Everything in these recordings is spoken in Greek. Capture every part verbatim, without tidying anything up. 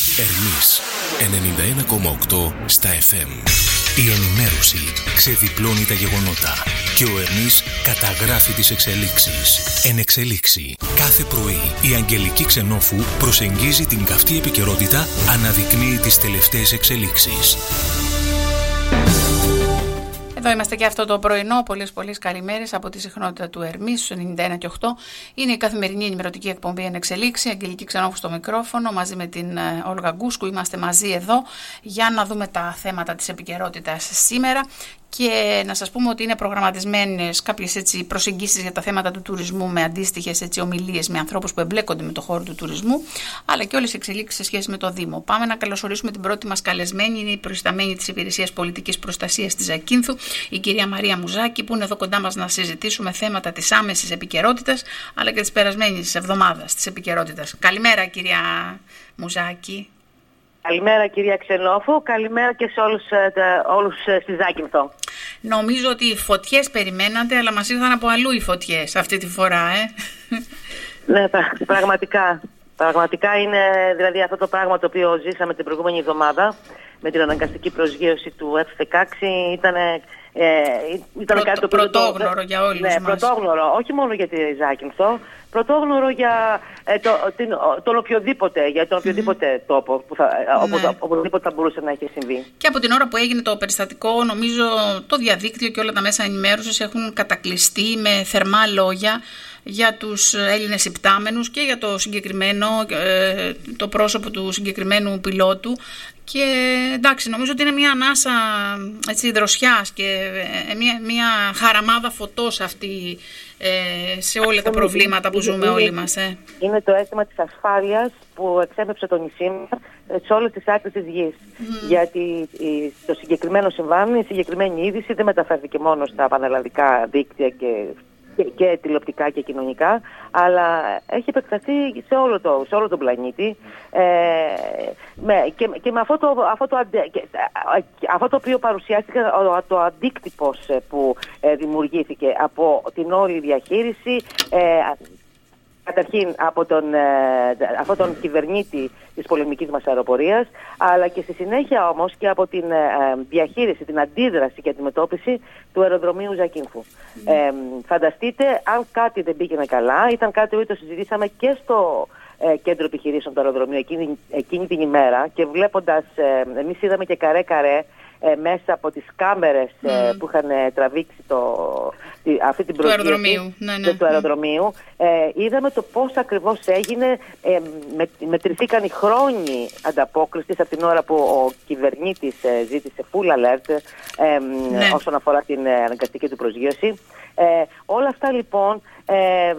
Ερμής ενενήντα ένα κόμμα οκτώ στα εφ εμ. Η ενημέρωση ξεδιπλώνει τα γεγονότα και ο Ερμής καταγράφει τις εξελίξεις. Εν εξελίξη. Κάθε πρωί η Αγγελική Ξενόφου προσεγγίζει την καυτή επικαιρότητα, αναδεικνύει τις τελευταίες εξελίξεις. Εδώ είμαστε και αυτό το πρωινό. Πολλές πολλές καλημέρες από τη συχνότητα του Ερμής στους ενενήντα ένα και οκτώ. Είναι η καθημερινή ενημερωτική εκπομπή Εν Εξελίξη. Αγγελική Ξενόφου στο μικρόφωνο μαζί με την Όλγα Γκούσκου. Είμαστε μαζί εδώ για να δούμε τα θέματα της επικαιρότητας σήμερα. Και να σας πούμε ότι είναι προγραμματισμένες κάποιες έτσι προσεγγίσεις για τα θέματα του τουρισμού με αντίστοιχες έτσι ομιλίες με ανθρώπους που εμπλέκονται με το χώρο του τουρισμού, αλλά και όλες οι εξελίξεις σε σχέση με το Δήμο. Πάμε να καλωσορίσουμε την πρώτη μας καλεσμένη, είναι η προϊσταμένη της Υπηρεσίας Πολιτικής Προστασίας της Ζακίνθου, η κυρία Μαρία Μουζάκη, που είναι εδώ κοντά μας να συζητήσουμε θέματα της άμεσης επικαιρότητας, αλλά και της περασμένης εβδομάδας της επικαιρότητας. Καλημέρα, κυρία Μουζάκη. Καλημέρα κυρία Ξενόφου, καλημέρα και σε όλους, όλους στη Ζάκυνθο. Νομίζω ότι οι φωτιές περιμένατε, αλλά μας ήρθαν από αλλού οι φωτιές αυτή τη φορά, ε. Ναι, πραγματικά. Πραγματικά είναι δηλαδή αυτό το πράγμα το οποίο ζήσαμε την προηγούμενη εβδομάδα με την αναγκαστική προσγείωση του εφ δεκαέξι ήταν, ε, ήταν Πρωτο, κάτι το πρωτόγνωρο το, για όλους ναι, μας. Πρωτόγνωρο, όχι μόνο για τη Ζάκυνθο, πρωτόγνωρο για ε, το, την, τον οποιοδήποτε, για τον οποιοδήποτε mm-hmm. τόπο που θα, ναι. οπο, οπουδήποτε θα μπορούσε να έχει συμβεί. Και από την ώρα που έγινε το περιστατικό, νομίζω το διαδίκτυο και όλα τα μέσα ενημέρωσης έχουν κατακλειστεί με θερμά λόγια για τους Έλληνες υπτάμενους και για το συγκεκριμένο, ε, το πρόσωπο του συγκεκριμένου πιλότου. Και εντάξει, νομίζω ότι είναι μια ανάσα έτσι, δροσιάς και ε, μια, μια χαραμάδα φωτός αυτή ε, σε όλα τα προβλήματα που ζούμε είναι, όλοι μας. Ε. Είναι το αίσθημα της ασφάλειας που εξέπεψε το νησί μας σε όλες τις άκρες της γης. Mm. Γιατί το συγκεκριμένο συμβάν, η συγκεκριμένη είδηση δεν μεταφέρθηκε μόνο στα πανελλαδικά δίκτυα και Και, και τηλεοπτικά και κοινωνικά, αλλά έχει επεκταθεί σε όλο, το, σε όλο τον πλανήτη ε, με, και, και με αυτό το, αυτό, το, και, αυτό το οποίο παρουσιάστηκε, το αντίκτυπος που ε, δημιουργήθηκε από την όλη διαχείριση, ε, καταρχήν από τον, ε, από τον κυβερνήτη της πολεμικής μας αεροπορίας, αλλά και στη συνέχεια όμως και από την ε, διαχείριση, την αντίδραση και αντιμετώπιση του αεροδρομίου Ζακίνθου. Mm. Ε, φανταστείτε, αν κάτι δεν πήγαινε καλά, ήταν κάτι που το συζητήσαμε και στο ε, κέντρο επιχειρήσεων του αεροδρομίου εκείνη, εκείνη την ημέρα και βλέποντας, ε, εμείς είδαμε και καρέ-καρέ Ε, μέσα από τις κάμερες mm. ε, που είχαν ε, τραβήξει το, τη, αυτή την προσγείωση του αεροδρομίου, ναι, ναι. του αεροδρομίου ε, είδαμε το πώς ακριβώς έγινε, ε, με, μετρηθήκαν οι χρόνοι ανταπόκρισης από την ώρα που ο κυβερνήτης ε, ζήτησε full alert ε, ναι. όσον αφορά την ε, αναγκαστική του προσγείωση. Ε, όλα αυτά λοιπόν ε,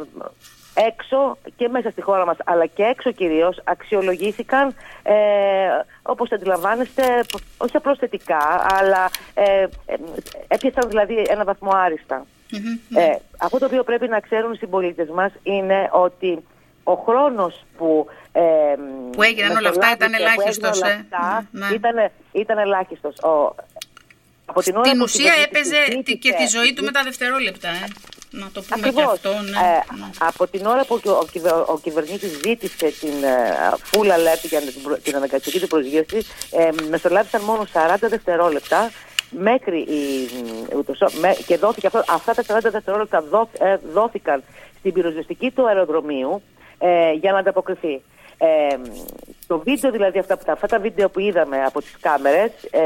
έξω και μέσα στη χώρα μας, αλλά και έξω κυρίως, αξιολογήθηκαν, ε, όπως αντιλαμβάνεστε, όχι απλώς θετικά, αλλά ε, ε, έπιασαν δηλαδή ένα βαθμό άριστα. Mm-hmm. Ε, αυτό το οποίο πρέπει να ξέρουν οι συμπολίτες μας είναι ότι ο χρόνος που, ε, που έγιναν όλα αυτά ήταν ελάχιστος. Ε? Mm-hmm. Ήταν, ήταν ελάχιστος. Ο, από την Στην ουσία έπαιζε και τη ζωή του με τα δευτερόλεπτα. Ε? Να το πούμε ακριβώς. Και αυτό, ναι. Ε, ναι. Από την ώρα που ο, ο, ο, ο κυβερνήτης ζήτησε την uh, full alert για την, την αναγκαστική του προσγείωση, ε, μεσολάβησαν μόνο σαράντα δευτερόλεπτα μέχρι η, ούτως, με, και δόθηκε αυτό, αυτά τα σαράντα δευτερόλεπτα δό, ε, δόθηκαν στην πυροσβεστική του αεροδρομίου ε, για να ανταποκριθεί. Ε, το βίντεο δηλαδή, αυτά, αυτά τα βίντεο που είδαμε από τις κάμερες ε,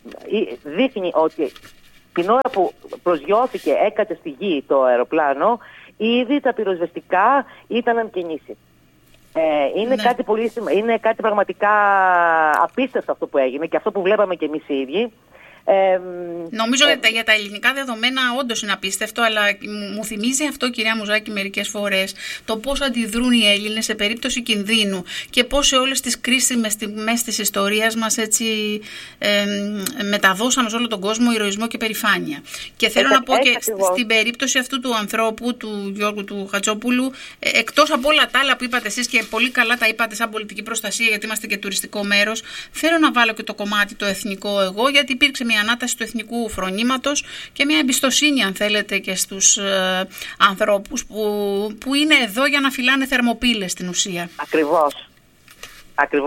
δείχνει ότι την ώρα που προσγειώθηκε, έκατσε στη γη το αεροπλάνο, ήδη τα πυροσβεστικά ήταν εν κινήσει. Ε, είναι, ναι. κάτι πολύ, είναι κάτι πραγματικά απίστευτο αυτό που έγινε και αυτό που βλέπαμε και εμείς οι ίδιοι. Ε, Νομίζω ε, ότι για τα ελληνικά δεδομένα όντως είναι απίστευτο, αλλά μου θυμίζει αυτό, κυρία Μουζάκη, μερικές φορές το πώς αντιδρούν οι Έλληνες σε περίπτωση κινδύνου και πώς σε όλες τις κρίσιμες στιγμές της ιστορίας μας έτσι ε, μεταδώσαμε σε όλο τον κόσμο ηρωισμό και περηφάνεια. Και θέλω ε, να πω ε, και ακριβώς. Στην περίπτωση αυτού του ανθρώπου, του Γιώργου του Χατζόπουλου, ε, εκτός από όλα τα άλλα που είπατε εσείς και πολύ καλά τα είπατε σαν πολιτική προστασία, γιατί είμαστε και τουριστικό μέρος, θέλω να βάλω και το κομμάτι το εθνικό εγώ, γιατί υπήρξε μια ανάταση του εθνικού φρονήματος και μια εμπιστοσύνη, αν θέλετε, και στους ε, ανθρώπους που, που είναι εδώ για να φυλάνε θερμοπύλες στην ουσία. Ακριβώς. Ακριβώς.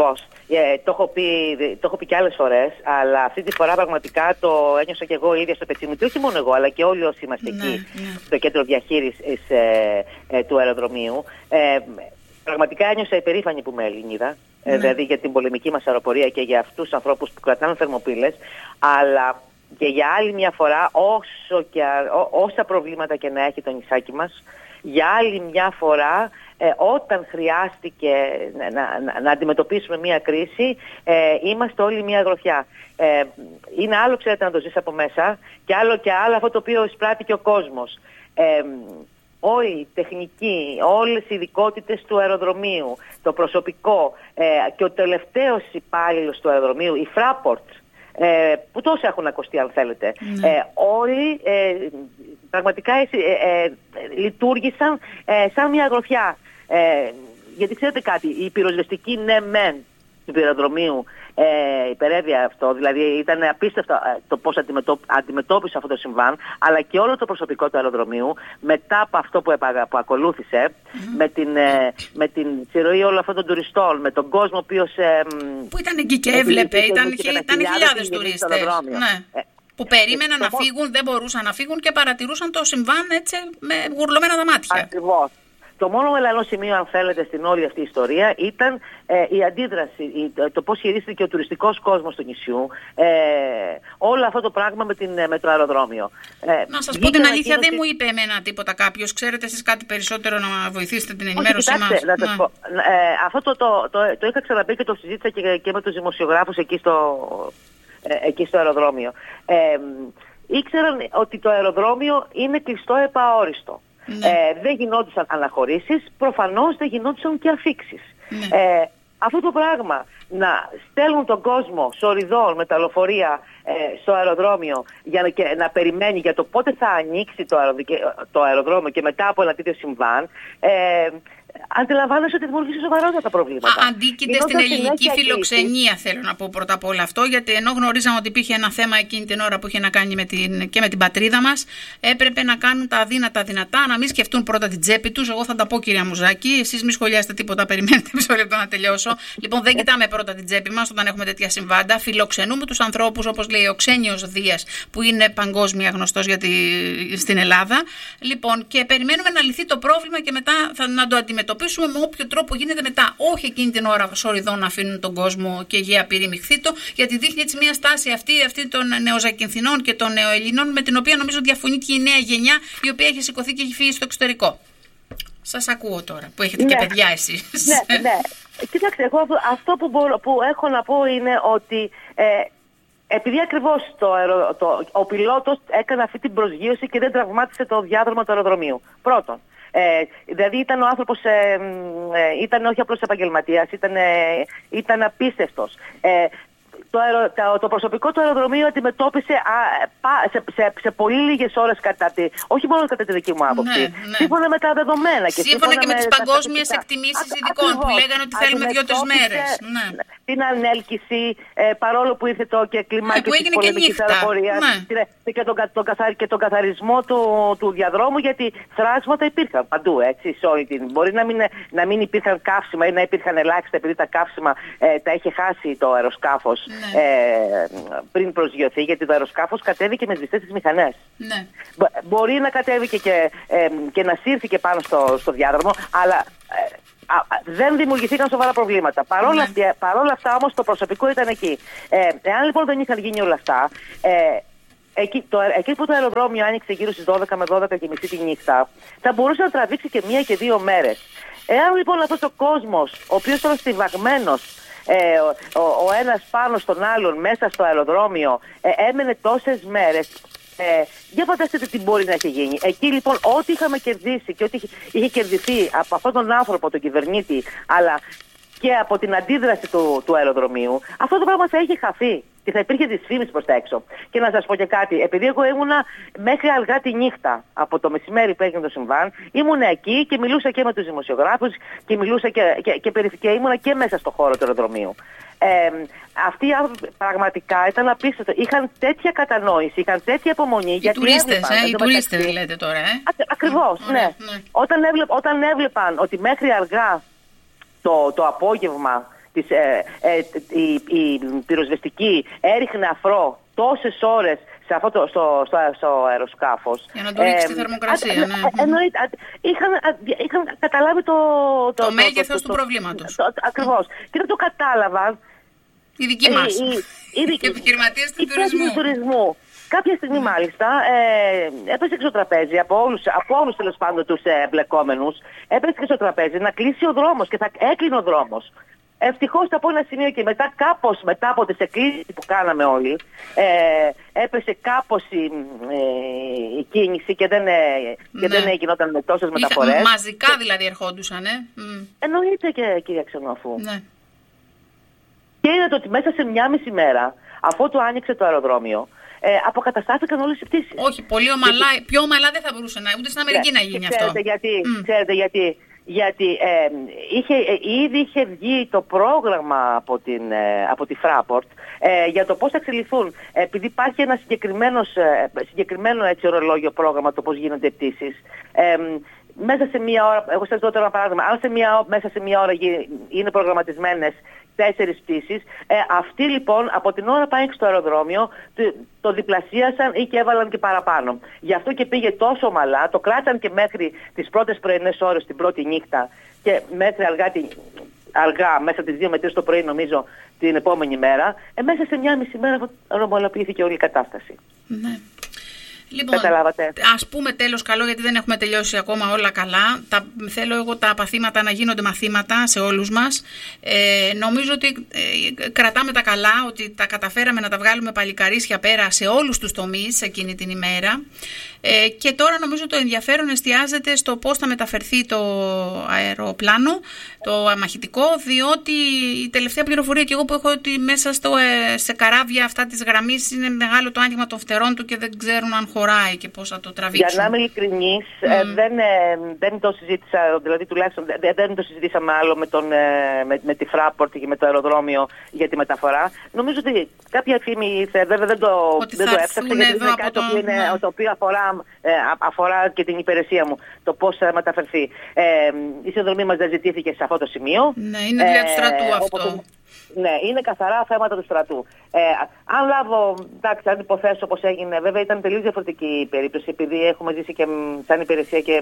Ε, το, έχω πει, το έχω πει και άλλες φορές, αλλά αυτή τη φορά πραγματικά το ένιωσα και εγώ ίδια στο πετσί μου. Και όχι μόνο εγώ, αλλά και όλοι όσοι είμαστε ναι, εκεί, ναι. στο κέντρο διαχείρισης ε, ε, του αεροδρομίου. Ε, πραγματικά ένιωσα υπερήφανη που είμαι Ελληνίδα, ναι. ε, δηλαδή για την πολεμική μας αεροπορία και για αυτούς τους ανθρώπους που κρατάνε θερμοπύλες, αλλά και για άλλη μια φορά, όσο και, ό, όσα προβλήματα και να έχει το νησάκι μας, για άλλη μια φορά, ε, όταν χρειάστηκε να, να, να αντιμετωπίσουμε μια κρίση, ε, είμαστε όλοι μια γροθιά. Ε, είναι άλλο, ξέρετε, να το ζεις από μέσα και άλλο και άλλο αυτό το οποίο εισπράττει και ο κόσμος. Ε, όλοι οι τεχνικοί, όλες οι ειδικότητες του αεροδρομίου, το προσωπικό ε, και ο τελευταίος υπάλληλος του αεροδρομίου, οι Fraport, Ε, που τόσο έχουν ακουστεί αν θέλετε. Mm. Ε, όλοι ε, πραγματικά ε, ε, λειτουργήσαν ε, σαν μια αγροθιά. Ε, γιατί ξέρετε κάτι, η πυροσβεστική ναι μεν του πυροδρομίου ε, υπερεύει αυτό, δηλαδή ήταν απίστευτο ε, το πώς αντιμετώ, αντιμετώπισε αυτό το συμβάν, αλλά και όλο το προσωπικό του αεροδρομίου μετά από αυτό που, επα, που ακολούθησε, mm-hmm. με, την, ε, με την συρροή όλων αυτών των τουριστών, με τον κόσμο ο οποίος ε, που ήταν εκεί και έβλεπε, ήταν, ήταν, ήταν χιλιάδες τουρίστες ναι. ε, που περίμεναν να φύγουν, δεν μπορούσαν να φύγουν και παρατηρούσαν το συμβάν έτσι με γουρλωμένα τα μάτια. Ακριβώς. Το μόνο μελανό σημείο, αν θέλετε, στην όλη αυτή η ιστορία ήταν ε, η αντίδραση, η, το πώς χειρίστηκε ο τουριστικός κόσμος του νησιού, ε, όλο αυτό το πράγμα με, την, με το αεροδρόμιο. Ε, να σας πω την αλήθεια, δεν μου είπε εμένα τίποτα κάποιος. Ξέρετε εσείς κάτι περισσότερο να βοηθήσετε την ενημέρωσή Όχι, κοιτάξτε, μας. Να σας πω, ε, αυτό το, το, το, το, το είχα ξαναπεί και το συζήτησα και, και με τους δημοσιογράφους εκεί στο, ε, εκεί στο αεροδρόμιο. Ε, ήξεραν ότι το αεροδρόμιο είναι κλειστό επαόριστο. Ναι. Ε, δεν γινόντουσαν αναχωρήσεις, προφανώς δεν γινόντουσαν και αφίξεις. Ναι. Ε, αυτό το πράγμα να στέλνουν τον κόσμο σοριδών με τα λεωφορεία ε, στο αεροδρόμιο για να, και, να περιμένει για το πότε θα ανοίξει το, αερο, το αεροδρόμιο και μετά από ένα τέτοιο συμβάν, ε, αντιλαμβάνεσαι ότι δημιουργήσει σοβαρότατα προβλήματα. Α, αντίκειται στην ελληνική φιλοξενία, κρίση. Θέλω να πω πρώτα απ' όλα αυτό, γιατί ενώ γνωρίζαμε ότι υπήρχε ένα θέμα εκείνη την ώρα που είχε να κάνει με την, και με την πατρίδα μας, έπρεπε να κάνουν τα αδύνατα δυνατά, να μην σκεφτούν πρώτα την τσέπη τους. Εγώ θα τα πω, κυρία Μουζάκη, εσείς μη σχολιάσετε τίποτα, περιμένετε μισό λεπτό να τελειώσω. Λοιπόν, δεν κοιτάμε πρώτα την τσέπη μας όταν έχουμε τέτοια συμβάντα. Φιλοξενούμε τους ανθρώπους, όπως λέει ο Ξένιος Δίας, που είναι παγκόσμια γνωστός για τη, στην Ελλάδα. Λοιπόν, και περιμένουμε να λυθεί το πρόβλημα και μετά θα να το αντιμετωπίσουμε. Αντιμετωπίσουμε με όποιο τρόπο γίνεται μετά. Όχι εκείνη την ώρα σοριδών να αφήνουν τον κόσμο και γέα πυρημιχθήτο, γιατί δείχνει έτσι μια στάση αυτή, αυτή των νεοζακυνθινών και των νεοελληνών, με την οποία νομίζω διαφωνεί και η νέα γενιά, η οποία έχει σηκωθεί και έχει φύγει στο εξωτερικό. Σας ακούω τώρα, που έχετε ναι. και παιδιά εσείς. Ναι, ναι. Κοιτάξτε, εγώ αυτό που, μπορώ, που έχω να πω είναι ότι ε, επειδή ακριβώς το, το, ο πιλότος έκανε αυτή την προσγείωση και δεν τραυμάτισε το διάδρομο του αεροδρομίου. Πρώτον. Ε, δηλαδή ήταν ο άνθρωπος, ε, ε, ήταν όχι απλώς επαγγελματίας, ήταν, ε, ήταν απίστευτος. Ε, το, αερο, το, το προσωπικό του αεροδρομίου αντιμετώπισε α, πα, σε, σε, σε πολύ λίγες ώρες κατά τη, όχι μόνο κατά τη δική μου άποψη, ναι, ναι. σύμφωνα με τα δεδομένα. Και σύμφωνα, σύμφωνα και με, με τις παγκόσμιες εκτιμήσεις α, ειδικών ακριβώς, που λέγανε ότι θέλουμε δύο-τρεις μέρες. Ναι. Την ανέλκυση, ε, παρόλο που ήρθε το και κλιμάκι ναι, της πολεμικής αεροπορίας ναι. και, τον, τον καθαρ, και τον καθαρισμό του, του διαδρόμου, γιατί θράσματα υπήρχαν παντού. Έτσι, σε όλη την, μπορεί να μην, να μην υπήρχαν καύσιμα ή να υπήρχαν ελάχιστα επειδή τα καύσιμα ε, τα είχε χάσει το αεροσκάφος. Ναι. Ε, πριν προσγειωθεί, γιατί το αεροσκάφος κατέβηκε με σβηστές τις μηχανές. Ναι. Μπο, μπορεί να κατέβηκε και, ε, και να σύρθηκε πάνω στο, στο διάδρομο, αλλά ε, α, α, δεν δημιουργηθήκαν σοβαρά προβλήματα. Παρόλα, ναι. παρόλα αυτά όμως το προσωπικό ήταν εκεί. Ε, εάν λοιπόν δεν είχαν γίνει όλα αυτά, ε, εκεί, το, εκεί που το αεροδρόμιο άνοιξε γύρω στις δώδεκα με δώδεκα και μισή τη νύχτα, θα μπορούσε να τραβήξει και μία και δύο μέρες. Εάν λοιπόν αυτός ο κόσμος, ο οποίος ήταν στιβαγμένος, Ε, ο, ο, ο ένας πάνω στον άλλον μέσα στο αεροδρόμιο ε, έμενε τόσες μέρες, ε, για φανταστείτε τι μπορεί να έχει γίνει. Εκεί λοιπόν ό,τι είχαμε κερδίσει και ό,τι είχε, είχε κερδιθεί από αυτόν τον άνθρωπο, τον κυβερνήτη, αλλά και από την αντίδραση του, του αεροδρομίου, αυτό το πράγμα θα είχε χαθεί και θα υπήρχε δυσφήμιση προς τα έξω. Και να σας πω και κάτι, επειδή εγώ ήμουνα μέχρι αργά τη νύχτα από το μεσημέρι που έγινε το συμβάν, ήμουνα εκεί και μιλούσα και με τους δημοσιογράφους και μιλούσα και, και, και, και, και ήμουνα και μέσα στο χώρο του αεροδρομίου. Ε, αυτοί οι άνθρωποι πραγματικά ήταν απίστευτο. Είχαν τέτοια κατανόηση, είχαν τέτοια υπομονή. Οι γιατί τουρίστες, έβλεπαν, ε, οι τουρίστες λέτε τώρα, ε. Α, ακριβώς, mm, ναι. ναι. Όταν, έβλεπ, όταν έβλεπαν ότι μέχρι αργά το, το απόγευμα της, ε, ε, η, η πυροσβεστική έριχνε αφρό τόσες ώρες σε αυτό το, στο, στο, στο αεροσκάφος. Για να το ρίξει ε, τη θερμοκρασία, α, ναι. Εννοείται. Είχαν, είχαν καταλάβει το... Το, το μέγεθος το, το, του προβλήματος. Το, το, ακριβώς. Και δεν το κατάλαβαν οι δικοί μας. Οι, οι, οι, οι επιχειρηματίες του τουρισμού. τουρισμού. Κάποια στιγμή mm. μάλιστα ε, έπεσε και στο τραπέζι από όλους, από όλους τέλος πάντων τους εμπλεκόμενους. Έπεσε και στο τραπέζι να κλείσει ο δρόμος και θα έκλεινε ο δρόμος. Ευτυχώς από ένα σημείο και μετά, κάπως μετά από τις εκκλήσεις που κάναμε όλοι, ε, έπεσε κάπως η, ε, η κίνηση και δεν, ε, και ναι. δεν γινόταν με τόσες Είχα, μεταφορές. Μαζικά και, δηλαδή ερχόντουσαν, ε. Mm. Εννοείται και κυρία Ξενόφου. Ναι. Και είδατε ότι μέσα σε μια μισή μέρα, αφού του άνοιξε το αεροδρόμιο, ε, αποκαταστάθηκαν όλες οι πτήσεις. Όχι, πολύ ομαλά, γιατί... πιο ομαλά δεν θα μπορούσε να, ούτε στην Αμερική ναι. να γίνει ξέρετε αυτό. Γιατί, mm. ξέρετε γιατί. Γιατί ε, είχε, ε, ήδη είχε βγει το πρόγραμμα από, την, ε, από τη Fraport ε, για το πώς θα εξελιχθούν. Ε, επειδή υπάρχει ένα συγκεκριμένος, ε, συγκεκριμένο έτσι, ορολόγιο πρόγραμμα το πώς γίνονται πτήσεις. Ε, μέσα σε μία ώρα, εγώ σας δω τώρα ένα παράδειγμα, αν σε μία, μέσα σε μία ώρα είναι προγραμματισμένες τέσσερις πτήσεις, ε, αυτοί λοιπόν από την ώρα πάει στο αεροδρόμιο το, το διπλασίασαν ή και έβαλαν και παραπάνω. Γι' αυτό και πήγε τόσο ομαλά, το κράταν και μέχρι τις πρώτες πρωινές ώρες την πρώτη νύχτα και μέχρι αργά, την, αργά μέσα τις δύο με τρεις το πρωί νομίζω την επόμενη μέρα, ε, μέσα σε μια μισή μέρα ομαλοποιήθηκε όλη η κατάσταση. Ναι. Λοιπόν, ας πούμε τέλος καλό, γιατί δεν έχουμε τελειώσει ακόμα όλα καλά. Τα, θέλω εγώ τα παθήματα να γίνονται μαθήματα σε όλους μας. Ε, νομίζω ότι ε, κρατάμε τα καλά, ότι τα καταφέραμε να τα βγάλουμε παλικαρίσια πέρα σε όλους τους τομείς εκείνη την ημέρα. Ε, και τώρα νομίζω το ενδιαφέρον εστιάζεται στο πώς θα μεταφερθεί το αεροπλάνο, το αμαχητικό, διότι η τελευταία πληροφορία και εγώ που έχω ότι μέσα στο, ε, σε καράβια αυτά της γραμμής είναι μεγάλο το άνοιγμα των φτερών του και δεν ξέρουν αν χωράει και πώς θα το τραβήξουν. Για να είμαι ειλικρινής, mm. ε, δεν, ε, δεν το συζήτησα, δηλαδή τουλάχιστον δεν, δεν το συζητήσαμε άλλο με, τον, ε, με, με τη Fraport και με το αεροδρόμιο για τη μεταφορά. Νομίζω ότι κάποια φήμη ήρθε, βέβαια δεν το, δεν το έψαξα, γιατί είναι κάτι το... το, είναι, ναι. το οποίο αφορά, ε, αφορά και την υπηρεσία μου, το πώς θα μεταφερθεί. Ε, η συνδρομή μας δεν ζητήθηκε σε αυτό το σημείο. Ναι, είναι δουλειά ε, του στρατού αυτό. Το, ναι, είναι καθαρά θέματα του στρατού. Ε, αν λάβω, εντάξει, αν υποθέσω όπως έγινε, βέβαια ήταν τελείως διαφορετική η περίπτωση, επειδή έχουμε ζήσει και σαν υπηρεσία και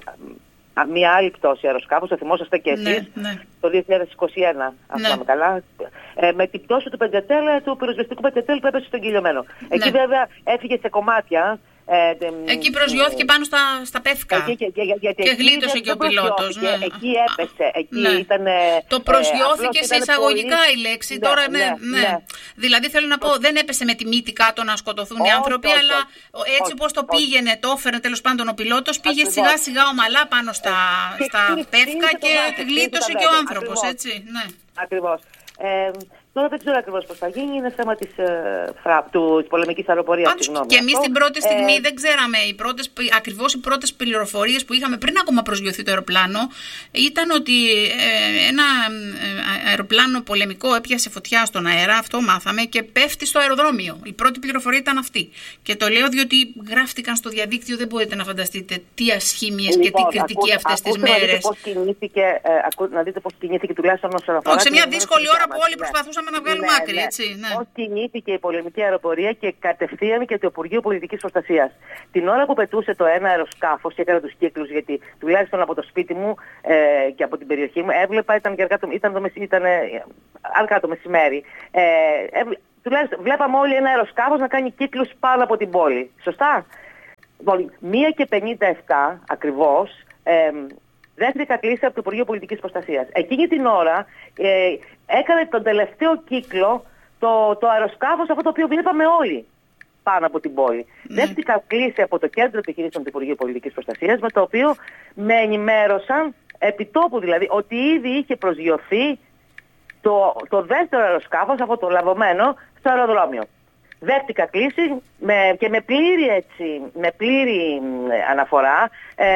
μία άλλη πτώση αεροσκάφους, το θυμόσαστε και εσείς, ναι, ναι. το δύο χιλιάδες είκοσι ένα, αν θυμάμαι ναι. καλά, ε, με την πτώση του Πεντζατέλ, του πυροσβεστικού Πεντζατέλ που έπεσε στον Κυλιωμένο. Ναι. Εκεί βέβαια έφυγε σε κομμάτια. Ε, τε, εκεί προσγειώθηκε ε, πάνω στα, στα πεύκα εκεί, και, και, και, και γλίτωσε και ο πιλότος. Ναι. Εκεί έπεσε. Εκεί ναι. ήταν, το προσγειώθηκε ε, σε εισαγωγικά πολύ... η λέξη. Ναι, Τώρα, ναι, ναι, ναι. ναι. Δηλαδή θέλω να πω, δεν έπεσε με τη μύτη κάτω να σκοτωθούν όχι, οι άνθρωποι, όχι, αλλά όχι, έτσι όπως το πήγαινε, το έφερε τέλος πάντων ο πιλότος, πήγε σιγά σιγά ομαλά πάνω στα, στα πεύκα και γλίτωσε και ο άνθρωπος. Ακριβώς. Τώρα δεν ξέρω ακριβώς πώς θα γίνει, είναι θέμα της, ε, φρα, του, της πολεμικής αεροπορίας. Πάντως και εμείς την πρώτη στιγμή ε, δεν ξέραμε, οι πρώτες, ακριβώς οι πρώτες πληροφορίες που είχαμε πριν ακόμα προσγειωθεί το αεροπλάνο ήταν ότι ε, ένα αεροπλάνο πολεμικό έπιασε φωτιά στον αέρα, αυτό μάθαμε, και πέφτει στο αεροδρόμιο. Η πρώτη πληροφορία ήταν αυτή. Και το λέω διότι γράφτηκαν στο διαδίκτυο, δεν μπορείτε να φανταστείτε τι ασχήμιες λοιπόν, και τι κριτική ακού, αυτές τις μέρες. Να δείτε πώς κινήθηκε, ε, ακού, να δείτε πώς κινήθηκε τουλάχιστον όσον αφορά. Σε μια δύσκολη ώρα που όλοι προσπαθούσαμε να βγάλουμε ναι, άκρη, ναι. έτσι. Ναι. Πώς κινήθηκε η πολεμική αεροπορία και κατευθείαν και το Υπουργείο Πολιτικής Προστασίας. Την ώρα που πετούσε το ένα αεροσκάφος και έκανα τους κύκλους, γιατί τουλάχιστον από το σπίτι μου ε, και από την περιοχή μου έβλεπα, ήταν, και αργά το, ήταν, το, ήταν ε, αργά το μεσημέρι. Ε, ε, τουλάχιστον βλέπαμε όλοι ένα αεροσκάφος να κάνει κύκλους πάνω από την πόλη. Σωστά. Λοιπόν, μία και πενήντα επτά ακριβώς. Ε, Δέχτηκα κλήση από το Υπουργείο Πολιτικής Προστασίας. Εκείνη την ώρα ε, έκανε τον τελευταίο κύκλο το, το αεροσκάφος, αυτό το οποίο βλέπαμε όλοι πάνω από την πόλη. Mm. Δέχτηκα κλήση από το Κέντρο Επιχειρήσεων του Υπουργείου Πολιτικής Προστασίας, με το οποίο με ενημέρωσαν, επιτόπου δηλαδή, ότι ήδη είχε προσγειωθεί το, το δεύτερο αεροσκάφος, αυτό το λαβωμένο, στο αεροδρόμιο. Δέχτηκα κλήση με, και με πλήρη, έτσι, με πλήρη αναφορά. Ε,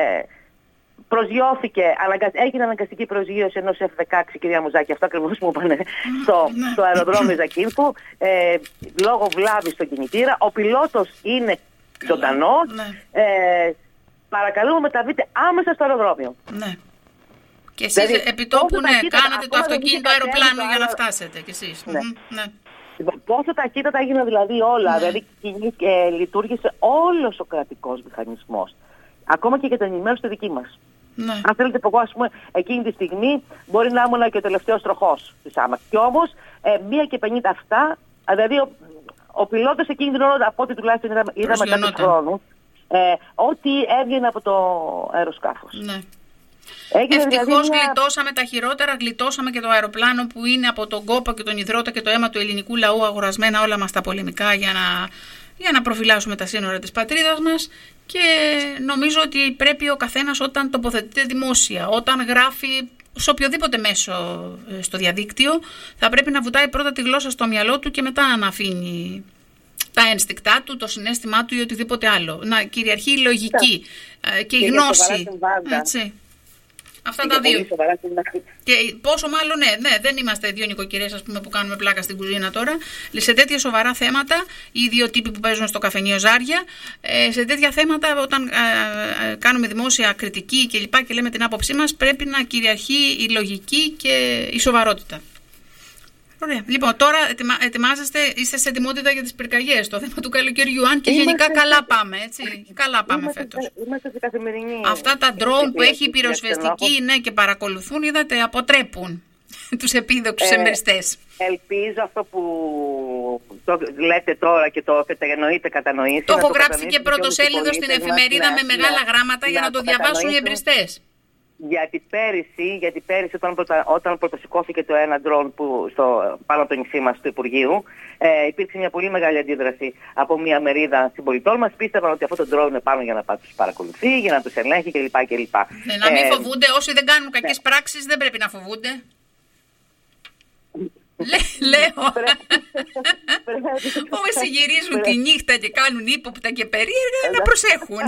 Προσγειώθηκε, έγινε αναγκαστική προσγείωση ενός εφ δεκαέξι, κυρία Μουζάκη, αυτό ακριβώς μου είπανε στο, στο αεροδρόμιο Ζακίνθου, ε, λόγω βλάβης στον κινητήρα. Ο πιλότος είναι ζωντανός. Ε, παρακαλούμε μεταβείτε άμεσα στο αεροδρόμιο. Ναι. Και εσείς δηλαδή, επί τόπου ναι, κάνατε το αυτοκίνητο αεροπλάνο για να φτάσετε κι εσείς. Ναι. Mm-hmm, ναι. Πόσο ταχύτατα έγιναν δηλαδή όλα, ναι. δηλαδή και λειτουργήσε όλος ο κρατικός μηχανισμός. Ακόμα και για την ενημέρωση τη δική μας. Ναι. Αν θέλετε, εγώ ας πούμε εκείνη τη στιγμή μπορεί να ήμουν και ο τελευταίος τροχός της ΆΜΑΚ. Και όμως ε, μία και πενήντα αυτά, δηλαδή ο, ο πιλότος εκείνη την ώρα, από ό,τι τουλάχιστον είδα, είδα μετά του χρόνου, ε, ό,τι έβγαινε από το αεροσκάφος. Ναι. Ευτυχώς δηλαδή μια... γλιτώσαμε τα χειρότερα, γλιτώσαμε και το αεροπλάνο που είναι από τον κόπο και τον υδρότα και το αίμα του ελληνικού λαού αγορασμένα όλα μας τα πολεμικά για να, για να προφυλάσσουμε τα σύνορα της πατρίδας μας. Και νομίζω ότι πρέπει ο καθένας όταν τοποθετείται δημόσια, όταν γράφει σε οποιοδήποτε μέσο στο διαδίκτυο, θα πρέπει να βουτάει πρώτα τη γλώσσα στο μυαλό του και μετά να αφήνει τα ένστικτά του, το συναίσθημά του ή οτιδήποτε άλλο. Να κυριαρχεί η λογική yeah. και η γνώση. Έτσι. Αυτά τα δύο. Και πόσο μάλλον, ναι, ναι, δεν είμαστε δύο νοικοκυρές ας πούμε, που κάνουμε πλάκα στην κουζίνα τώρα. Σε τέτοια σοβαρά θέματα, οι δύο τύποι που παίζουν στο καφενείο Ζάρια, σε τέτοια θέματα, όταν ε, ε, κάνουμε δημόσια κριτική και λοιπά και λέμε την άποψή μας, πρέπει να κυριαρχεί η λογική και η σοβαρότητα. Ωραία. Λοιπόν, τώρα ετοιμα, ετοιμάζεστε, είστε σε ετοιμότητα για τις πυρκαγιές, το θέμα του καλοκαιριού. Αν και είμαστε γενικά καλά πάμε, έτσι. Καλά πάμε είμαστε, φέτος. Είμαστε σε καθημερινή. Αυτά τα ντρόουν που έχει η πυροσβεστική, ναι, και παρακολουθούν, είδατε, αποτρέπουν τους επίδοξους ε, εμεριστές. Ελπίζω αυτό που το λέτε τώρα και το εννοείτε κατανοήσει. Το έχω γράψει και πρωτοσέλιδο στην εφημερίδα με μεγάλα γράμματα για να το διαβάσουν οι εμπριστές. Γιατί πέρυσι, γιατί πέρυσι όταν, πρωτα, όταν πρωτοσηκώθηκε το ένα ντρόν που στο, πάνω από το νησί μας του Υπουργείου, ε, υπήρξε μια πολύ μεγάλη αντίδραση από μια μερίδα συμπολιτών μας. Πίστευαν ότι αυτό το ντρόν είναι πάνω για να τους παρακολουθεί, για να τους ελέγχει κλπ. κλπ. Ναι, να μην ε, φοβούνται, όσοι δεν κάνουν κακές ναι. πράξεις δεν πρέπει να φοβούνται. Λέ, λέω. Όσοι γυρίζουν τη νύχτα και κάνουν ύποπτα και περίεργα να προσέχουν.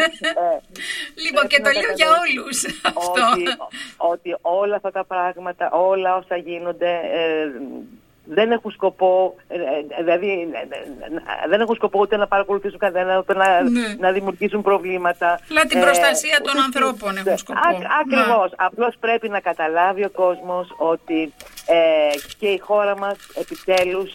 Λοιπόν, και το λέω για όλους αυτό. Ότι όλα αυτά τα πράγματα, όλα όσα γίνονται δεν έχουν σκοπό, δηλαδή δεν έχουν σκοπό ούτε να παρακολουθήσουν κανένα, ούτε να, ναι. να δημιουργήσουν προβλήματα. Αλλά την προστασία ε, των ανθρώπων έχουν σκοπό. Α, ακριβώς. Ναι. Απλώς πρέπει να καταλάβει ο κόσμος ότι ε, και η χώρα μας επιτέλους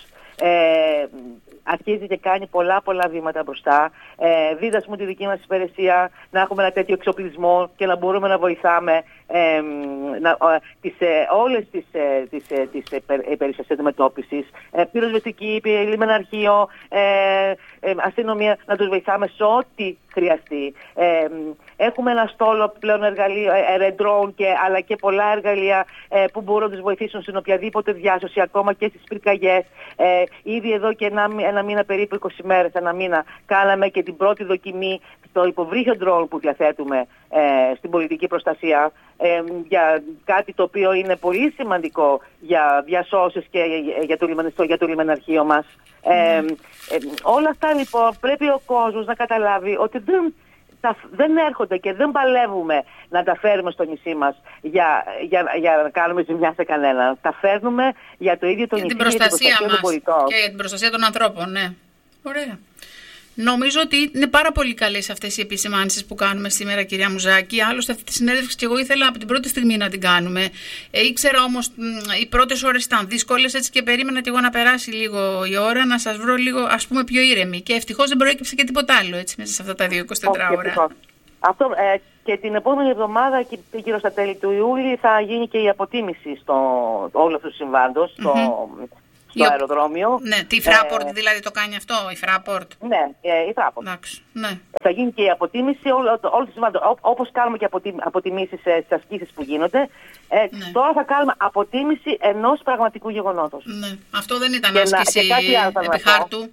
ε, αρχίζει και κάνει πολλά πολλά βήματα μπροστά. Ε, δίδασμο τη δική μας υπηρεσία να έχουμε ένα τέτοιο εξοπλισμό και να μπορούμε να βοηθάμε ε, να, ε, τις, ε, όλες τις, ε, τις, ε, τις ε, περιστάσεις αντιμετώπισης. Ε, πυροσβεστική, λιμεναρχείο, ε, ε, αστυνομία, να τους βοηθάμε σε ό,τι χρειαστεί. Ε, έχουμε ένα στόλο πλέον εργαλείο, ε, drone, και, αλλά και πολλά εργαλεία ε, που μπορούν να τους βοηθήσουν στην οποιαδήποτε διάσωση, ακόμα και στις πυρκαγιές. Ε, ήδη εδώ και ένα, ένα μήνα, περίπου είκοσι μέρες, ένα μήνα, κάναμε και την πρώτη δοκιμή στο υποβρύχιο drone που διαθέτουμε ε, στην πολιτική προστασία, ε, για κάτι το οποίο είναι πολύ σημαντικό για διασώσεις και για, για, το, λιμενιστό, για το λιμεναρχείο μας. Mm. Ε, ε, όλα αυτά λοιπόν πρέπει ο κόσμος να καταλάβει ότι δεν, τα, δεν έρχονται και δεν παλεύουμε να τα φέρουμε στο νησί μας για, για, για να κάνουμε ζημιά σε κανένα. Τα φέρνουμε για το ίδιο το νησί, για την προστασία των πολιτών. Και για την προστασία των ανθρώπων, ναι. Ωραία. Νομίζω ότι είναι πάρα πολύ καλές αυτές οι επισημάνσεις που κάνουμε σήμερα, κυρία Μουζάκη. Άλλωστε, αυτή τη συνέντευξη και εγώ ήθελα από την πρώτη στιγμή να την κάνουμε. Ε, ήξερα όμως οι πρώτες ώρες ήταν δύσκολες, έτσι και περίμενα και εγώ να περάσει λίγο η ώρα, να σας βρω λίγο, ας πούμε, πιο ήρεμη. Και ευτυχώς δεν προέκυψε και τίποτα άλλο έτσι, μέσα σε αυτά τα δύο εικοσιτέσσερις ώρα. Αυτό, ε, και την επόμενη εβδομάδα, και γύρω στα τέλη του Ιούλη, θα γίνει και η αποτίμηση στο όλο αυτού του συμβάντος. Mm-hmm. Στο, στο αεροδρόμιο. Ναι, τη Fraport ε, δηλαδή το κάνει αυτό, η Fraport. Ναι, ε, η Fraport. Εντάξει, ναι. Θα γίνει και η αποτίμηση, όλο, όλο το συμβάντο, όπως κάνουμε και αποτι, αποτιμήσεις ε, στις ασκήσεις που γίνονται. Ε, ναι. Τώρα θα κάνουμε αποτίμηση ενός πραγματικού γεγονότος. Ναι. Αυτό δεν ήταν και άσκηση να, επί χάρτου.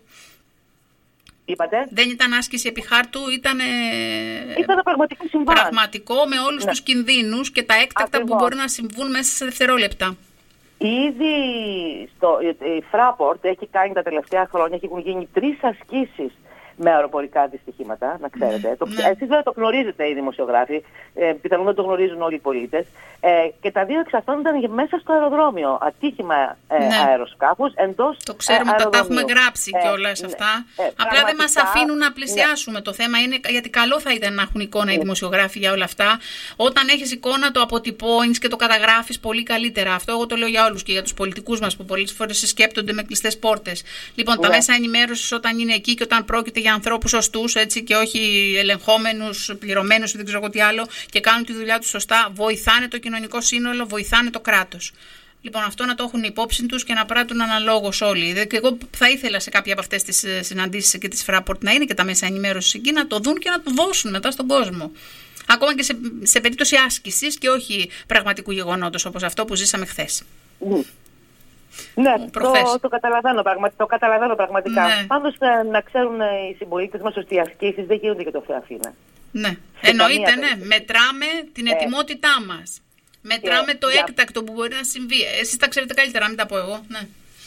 Είπατε? Δεν ήταν άσκηση επί χάρτου, ήταν ήταν πραγματικό συμβάν. Πραγματικό, με όλους ναι. τους κινδύνους και τα έκτακτα Ακριβώς. που μπορεί να συμβούν μέσα σε δευτερόλεπτα. Ήδη στο, η Fraport έχει κάνει τα τελευταία χρόνια, έχουν γίνει τρεις ασκήσεις με αεροπορικά δυστυχήματα, να ξέρετε. Ναι, το, ναι. Εσείς βέβαια το γνωρίζετε οι δημοσιογράφοι, ε, πιθανόν δεν το γνωρίζουν όλοι οι πολίτες. Ε, και τα δύο εξ αυτών ήταν μέσα στο αεροδρόμιο. Ατύχημα ε, ναι. αεροσκάφους εντός. Το ξέρουμε, ε, τα, τα έχουμε γράψει ε, κιόλας ναι, αυτά. ε, Απλά πραγματικά, δεν μας αφήνουν να πλησιάσουμε. Ναι. Το θέμα είναι γιατί καλό θα ήταν να έχουν εικόνα ναι. οι δημοσιογράφοι για όλα αυτά. Όταν έχεις εικόνα, το αποτυπώνεις και το καταγράφεις πολύ καλύτερα. Αυτό εγώ το λέω για όλους και για τους πολιτικούς μας που πολλές φορές σκέπτονται με κλειστές πόρτες. Λοιπόν, ναι. τα μέσα ενημέρωσης όταν είναι εκεί και όταν πρόκειται για ανθρώπους σωστούς έτσι, και όχι ελεγχόμενους, πληρωμένους ή δεν ξέρω τι άλλο και κάνουν τη δουλειά τους σωστά, βοηθάνε το κοινωνικό σύνολο, βοηθάνε το κράτος. Λοιπόν, αυτό να το έχουν υπόψη τους και να πράττουν αναλόγως όλοι. Και εγώ θα ήθελα σε κάποια από αυτές τις συναντήσεις και τις Fraport να είναι και τα μέσα ενημέρωσης εκεί, να το δουν και να το δώσουν μετά στον κόσμο. Ακόμα και σε, σε περίπτωση άσκησης και όχι πραγματικού γεγονότος όπως αυτό που ζήσαμε χθες. Mm. Ναι, το, το, καταλαβαίνω, πραγμα, το καταλαβαίνω πραγματικά. Ναι. Πάντως να ξέρουν οι συμπολίτες μας ότι οι ασκήσεις δεν γίνονται για το Θεαθήνα. Ναι, εννοείται, ναι. Μετράμε την ετοιμότητά ε. μας. Μετράμε και, το για... έκτακτο που μπορεί να συμβεί. Εσείς τα ξέρετε καλύτερα, να μην τα πω εγώ. Ναι.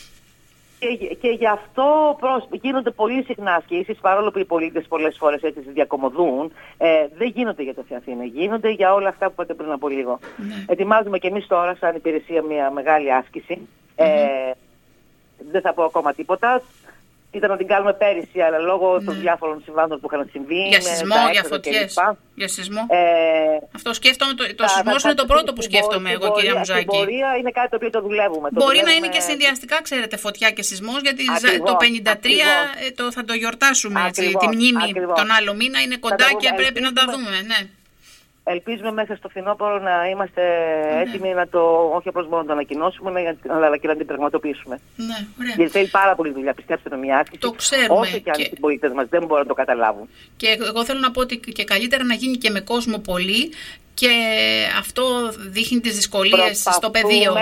Και, και γι' αυτό προς, γίνονται πολύ συχνά ασκήσεις, παρόλο που οι πολίτες πολλές φορές έτσι διακομωδούν. Ε, δεν γίνονται για το Θεαθήνα, γίνονται για όλα αυτά που είπατε πριν από λίγο. Ναι. Ετοιμάζουμε και εμείς τώρα σαν υπηρεσία μια μεγάλη άσκηση. Mm-hmm. Ε, δεν θα πω ακόμα τίποτα. Ήταν να την κάνουμε πέρυσι, αλλά λόγω ναι. των διάφορων συμβάντων που είχαν συμβεί. Για σεισμό, για φωτιές. Για σεισμό. Ε, Αυτό σκέφτομαι. Το, το σεισμό είναι το πρώτο που σκέφτομαι εγώ, κυρία Μουζάκη. Η πορεία είναι κάτι το οποίο το δουλεύουμε. Το Μπορεί δουλεύουμε... να είναι και συνδυαστικά, ξέρετε, φωτιά και σεισμός, γιατί ακριβώς, το πενήντα τρία το, θα το γιορτάσουμε. Έτσι, τη μνήμη ακριβώς. Τον άλλο μήνα είναι κοντά και πρέπει να τα δούμε. Ναι. Ελπίζουμε μέσα στο φθινόπωρο να είμαστε ναι. έτοιμοι να το, όχι απλώς μόνο να το ανακοινώσουμε, αλλά και να την πραγματοποιήσουμε. Ναι, ωραία. Γιατί θέλει πάρα πολύ δουλειά, πιστέψτε με, μια άσκηση. Το ξέρουμε. Όσο και αν οι συμπολίτες μας δεν μπορούν να το καταλάβουν. Και εγώ θέλω να πω ότι και καλύτερα να γίνει και με κόσμο πολύ και αυτό δείχνει τις δυσκολίες στο πεδίο.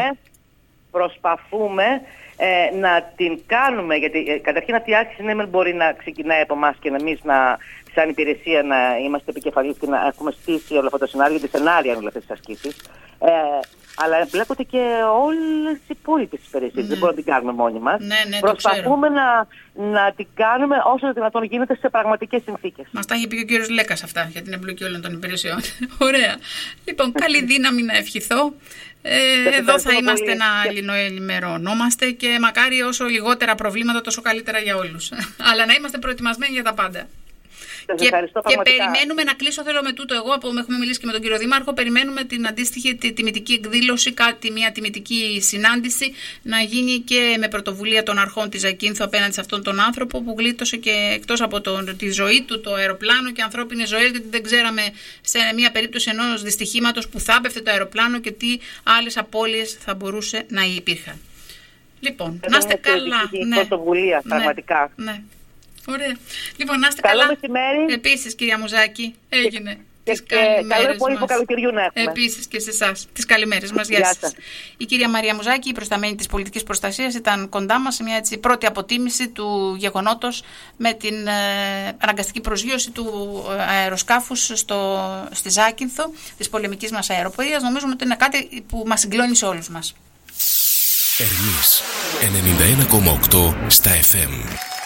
Προσπαθούμε ε, να την κάνουμε, γιατί ε, καταρχήν αυτή η άσκηση ναι, μπορεί να ξεκινάει από εμάς και να εμείς να. Σαν υπηρεσία να είμαστε επικεφαλής και να έχουμε στήσει όλο αυτό το σενάριο, γιατί σενάρια είναι όλες αυτές τις ασκήσεις. Ε, αλλά εμπλέκονται και όλες οι υπόλοιπες υπηρεσίες. Ναι. Δεν μπορούμε να την κάνουμε μόνοι μας. Ναι, ναι, προσπαθούμε να, να την κάνουμε όσο το δυνατόν γίνεται σε πραγματικές συνθήκες. Μας τα είχε πει ο κύριος Λέκας αυτά για την εμπλοκή όλων των υπηρεσιών. Ωραία. Λοιπόν, καλή δύναμη να ευχηθώ. Ε, εδώ θα είμαστε πολύ. Να ελληνοενημερωνόμαστε και μακάρι όσο λιγότερα προβλήματα τόσο καλύτερα για όλους. Αλλά να είμαστε προετοιμασμένοι για τα πάντα. Και, και περιμένουμε να κλείσω, θέλω με τούτο εγώ, που έχουμε μιλήσει και με τον κύριο Δήμαρχο, περιμένουμε την αντίστοιχη τη, τιμητική εκδήλωση, κάτι, μια τιμητική συνάντηση να γίνει και με πρωτοβουλία των αρχών της Ζακίνθου απέναντι σε αυτόν τον άνθρωπο που γλίτωσε και εκτός από τον, τη ζωή του, το αεροπλάνο και ανθρώπινη ζωή, γιατί δεν ξέραμε σε μια περίπτωση ενός δυστυχήματος που θα έπεφτε το αεροπλάνο και τι άλλες απώλειες θα μπορούσε να υπήρχαν. Λοιπόν, Εδώ να είστε καλά. Ναι, πρωτοβουλία, πραγματικά. Ναι, ναι. Ωραία. Λοιπόν, να είστε καλό καλά. Μεσημέρι. Επίσης, κυρία Μουζάκη, έγινε. Και, τις και καλό υπόλοιπο καλοκαιριού να έχουμε. Επίσης και σε εσάς. Τις καλημέρες μας. Γεια σας. Η κυρία Μαρία Μουζάκη, η προσταμένη της πολιτικής προστασίας, ήταν κοντά μας σε μια έτσι, πρώτη αποτίμηση του γεγονότος με την ε, αναγκαστική προσγείωση του αεροσκάφους στο, στη Ζάκυνθο, της πολεμικής μας αεροπορίας. Νομίζουμε ότι είναι κάτι που μας συγκλώνει σε όλους μας. Ερμής ενενήντα ένα κόμμα οκτώ στα εφ εμ.